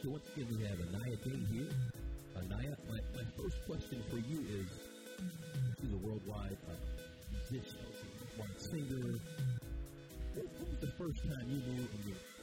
So once again, we have Anaya Day here. Anaya, my first question for you is, she's a worldwide musician, worldwide singer. What was the first time you knew in your